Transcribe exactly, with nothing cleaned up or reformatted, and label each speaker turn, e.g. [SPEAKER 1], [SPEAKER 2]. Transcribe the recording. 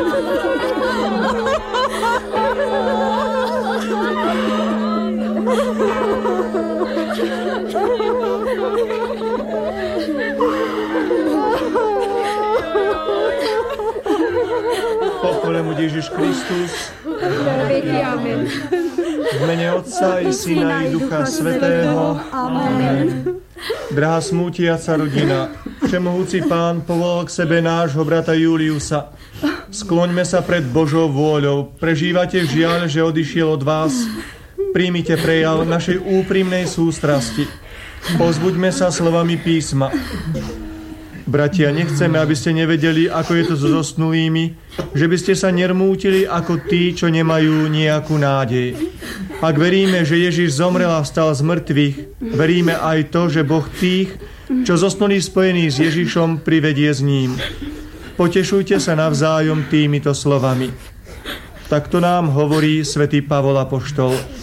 [SPEAKER 1] Pochválený buď Ježiš Kristus. V mene Otca i Syna i Ducha Svätého. Amen. Drahá smútiaca rodina, Všemohúci Pán povolal k sebe nášho brata Juliusa. Skloňme sa pred Božou vôľou. Prežívate žiaľ, že odišiel od vás. Príjmite prejav našej úprimnej sústrasti. Pozbuďme sa slovami písma. Bratia, nechceme, aby ste nevedeli, ako je to so zosnulými, že by ste sa nermútili ako tí, čo nemajú nejakú nádej. Ak veríme, že Ježiš zomrel a vstal z mŕtvych, veríme aj to, že Boh tých, čo zosnuli spojení s Ježišom, privedie s ním. Potešujte sa navzájom týmito slovami. Takto nám hovorí svätý Pavol apoštol.